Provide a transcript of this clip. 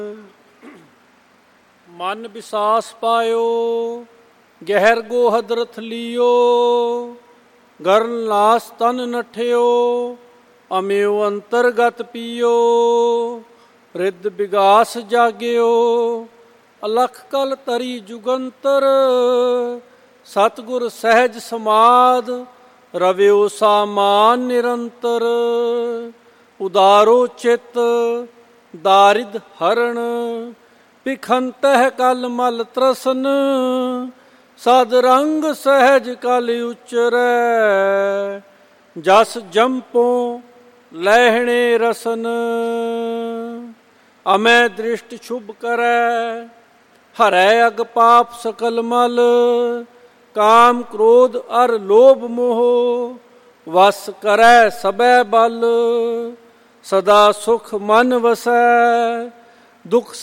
ਮਨ ਵਿਸਾਸ ਪਾਇਓ, ਗਹਿਰ ਗੋਹਦ ਰਥ ਲੀਓ। ਗਰਨ ਲਾਸ ਤਨ ਨਠਿਓ, ਅਮਿਓ ਅੰਤਰਗਤ ਪੀਓ। ਰਿੱਧ ਵਿਗਾਸ ਜਾਗਿਓ, ਅਲਖ ਕਲ ਤਰੀ ਜੁਗੰਤਰ। ਸਤਿਗੁਰ ਸਹਿਜ ਸਮਾਧ, ਰਵਿਓ ਸਾਮਾਨ ਨਿਰੰਤਰ। ਉਦਾਰੋ ਚਿੱਤ, ਦਾਰਿਦ ਹਰਣ। ਭਿਖੰਤਹਿ ਕਲ ਮਲ ਤ੍ਰਸਨ। ਸਦ ਰੰਗ ਸਹਿਜ ਕਲ ਉਚਰੈ। ਜਸ ਜੰਪੋ ਲੈਹਣੇ ਰਸਨ। ਅਮੈ ਦ੍ਰਿਸ਼ਟ ਸ਼ੁਭ ਕਰੈ, ਹਰੈ ਅਗ ਪਾਪ ਸਕਲ ਮਲ। ਕਾਮ ਕ੍ਰੋਧ ਅਰ ਲੋਭ ਮੋਹ, ਵਸ ਕਰੈ ਸਬੈ ਬਲ। ਸਦਾ ਸੁਖ ਮਨ ਵਸੈ, ਦੁਖ